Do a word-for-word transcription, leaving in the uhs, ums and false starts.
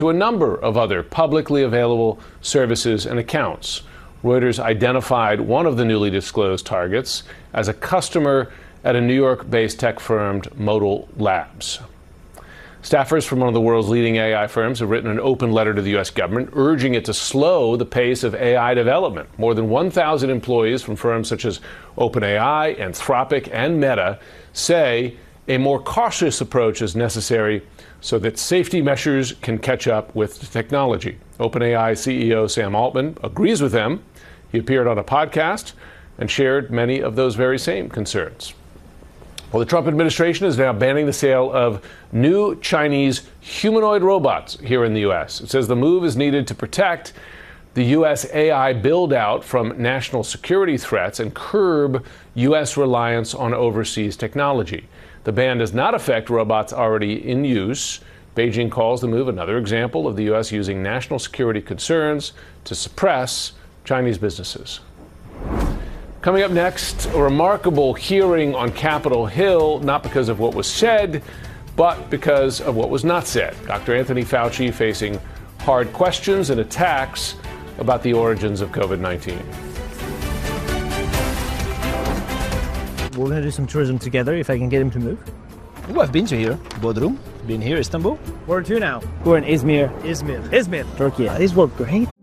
to a number of other publicly available services and accounts. Reuters identified one of the newly disclosed targets as a customer at a New York-based tech firm, Modal Labs. Staffers from one of the world's leading A I firms have written an open letter to the U S government urging it to slow the pace of A I development. More than one thousand employees from firms such as OpenAI, Anthropic, and Meta say a more cautious approach is necessary so that safety measures can catch up with the technology. OpenAI C E O Sam Altman agrees with them. He appeared on a podcast and shared many of those very same concerns. Well, the Trump administration is now banning the sale of new Chinese humanoid robots here in the U S. It says the move is needed to protect the U S A I build-out from national security threats and curb U S reliance on overseas technology. The ban does not affect robots already in use. Beijing calls the move another example of the U S using national security concerns to suppress Chinese businesses. Coming up next, a remarkable hearing on Capitol Hill, not because of what was said, but because of what was not said. Doctor Anthony Fauci facing hard questions and attacks about the origins of COVID nineteen. We're going to do some tourism together if I can get him to move. Oh, I've been to here. Bodrum. Been here, Istanbul. Where to now? We're in Izmir. Izmir. Izmir. Turkey. These work great.